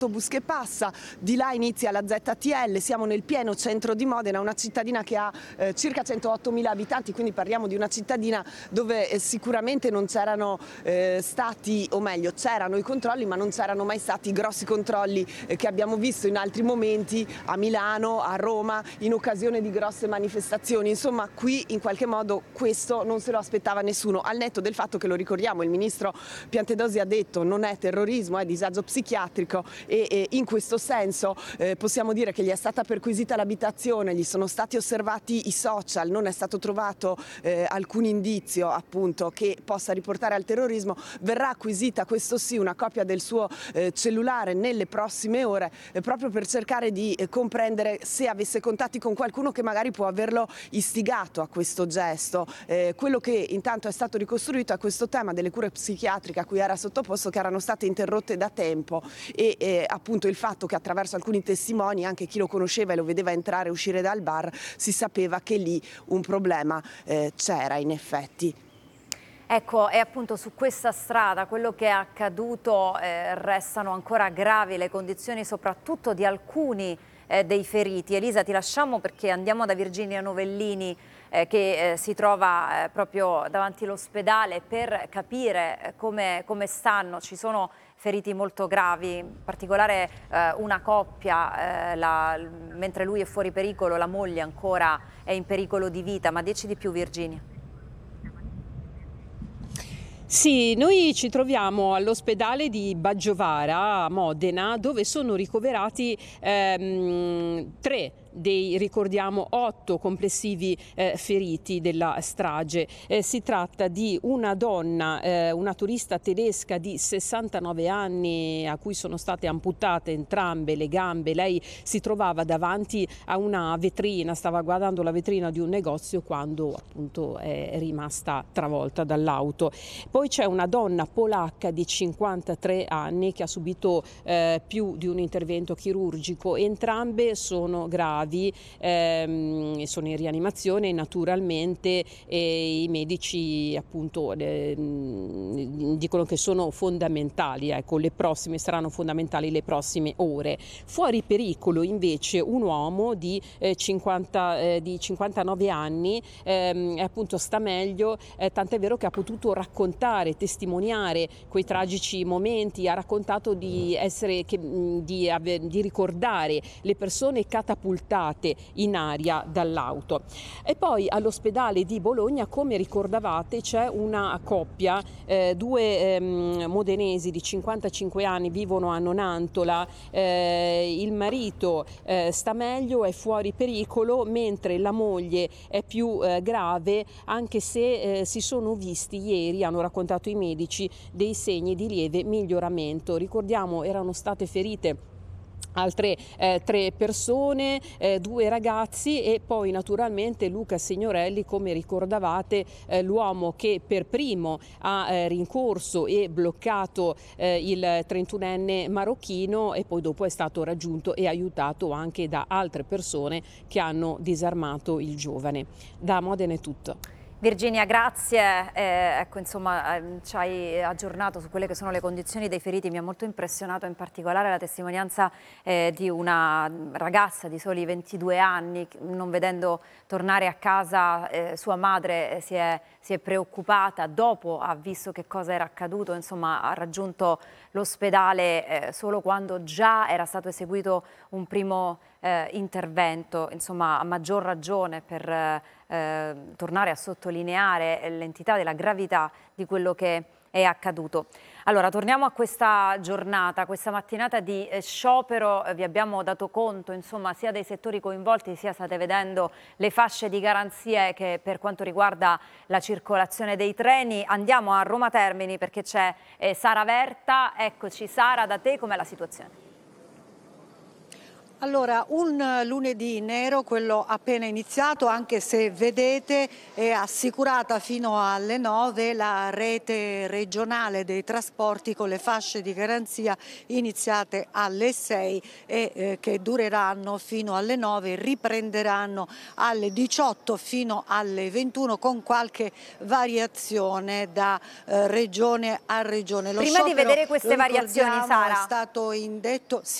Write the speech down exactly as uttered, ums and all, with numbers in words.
l'autobus che passa, di là inizia la Z T L, siamo nel pieno centro di Modena, una cittadina che ha eh, circa centoottomila abitanti, quindi parliamo di una cittadina dove eh, sicuramente non c'erano eh, stati, o meglio c'erano i controlli, ma non c'erano mai stati i grossi controlli eh, che abbiamo visto in altri momenti a Milano, a Roma, in occasione di grosse manifestazioni. Insomma, qui in qualche modo questo non se lo aspettava nessuno, al netto del fatto che, lo ricordiamo, il ministro Piantedosi ha detto non è terrorismo, è disagio psichiatrico, e, e in questo senso eh, possiamo dire che gli è stata perquisita l'abitazione, gli sono stati osservati i social, non è stato trovato eh, alcun indizio appunto che possa riportare al terrorismo. Verrà acquisita, questo sì, una copia del suo eh, cellulare nelle prossime ore eh, proprio per cercare di eh, comprendere se avesse contatti con qualcuno che magari può averlo istigato a questo gesto. Eh, quello che intanto è stato ricostruito è questo tema delle cure psichiatriche a cui era sottoposto, che erano state interrotte da tempo, e eh, appunto il fatto che attraverso alcuni testimoni, anche chi lo conosceva e lo vedeva entrare e uscire dal bar, si sapeva che lì un problema eh, c'era in effetti. Ecco, e appunto su questa strada quello che è accaduto, eh, restano ancora gravi le condizioni soprattutto di alcuni eh, dei feriti. Elisa, ti lasciamo perché andiamo da Virginia Novellini eh, che eh, si trova eh, proprio davanti all'ospedale per capire eh, come, come stanno. Ci sono feriti molto gravi, in particolare eh, una coppia, eh, la, mentre lui è fuori pericolo la moglie ancora è in pericolo di vita. Ma dici di più, Virginia? Sì, noi ci troviamo all'ospedale di Baggiovara a Modena, dove sono ricoverati ehm, tre dei, ricordiamo, otto complessivi eh, feriti della strage. Eh, si tratta di una donna, eh, una turista tedesca di sessantanove anni a cui sono state amputate entrambe le gambe. Lei si trovava davanti a una vetrina, stava guardando la vetrina di un negozio quando appunto è rimasta travolta dall'auto. Poi c'è una donna polacca di cinquantatré anni che ha subito eh, più di un intervento chirurgico. Entrambe sono gravi. Ehm, sono in rianimazione e naturalmente eh, i medici appunto eh, dicono che sono fondamentali, ecco, le prossime saranno fondamentali le prossime ore. Fuori pericolo invece un uomo di, eh, cinquanta, eh, di cinquantanove anni, ehm, appunto sta meglio, eh, tant'è vero che ha potuto raccontare, testimoniare quei tragici momenti, ha raccontato di essere, che, di, di ricordare le persone catapultate in aria dall'auto. E poi all'ospedale di Bologna, come ricordavate, c'è una coppia, eh, due ehm, modenesi di cinquantacinque anni, vivono a Nonantola, eh, il marito eh, sta meglio, è fuori pericolo, mentre la moglie è più eh, grave, anche se eh, si sono visti ieri, hanno raccontato i medici, dei segni di lieve miglioramento. Ricordiamo, erano state ferite altre eh, tre persone, eh, due ragazzi e poi naturalmente Luca Signorelli, come ricordavate, eh, l'uomo che per primo ha eh, rincorso e bloccato eh, il trentunenne marocchino, e poi dopo è stato raggiunto e aiutato anche da altre persone che hanno disarmato il giovane. Da Modena è tutto. Virginia, grazie. Eh, ecco, insomma, eh, ci hai aggiornato su quelle che sono le condizioni dei feriti. Mi ha molto impressionato in particolare la testimonianza eh, di una ragazza di soli ventidue anni, non vedendo tornare a casa eh, sua madre eh, si, è, si è preoccupata, dopo ha visto che cosa era accaduto, insomma ha raggiunto l'ospedale eh, solo quando già era stato eseguito un primo eh, intervento, insomma a maggior ragione per eh, eh, tornare a sottolineare l'entità della gravità di quello che è accaduto. Allora, torniamo a questa giornata, questa mattinata di eh, sciopero, eh, vi abbiamo dato conto, insomma, sia dei settori coinvolti, sia state vedendo le fasce di garanzie che per quanto riguarda la circolazione dei treni. Andiamo a Roma Termini perché c'è eh, Sara Verta. Eccoci Sara, da te com'è la situazione? Allora, un lunedì nero, quello appena iniziato, anche se vedete è assicurata fino alle nove la rete regionale dei trasporti con le fasce di garanzia iniziate alle sei e eh, che dureranno fino alle nove, riprenderanno alle diciotto fino alle ventuno con qualche variazione da eh, regione a regione. Lo Prima di sciopero, vedere queste lo variazioni, ricordiamo, Sara, è stato indetto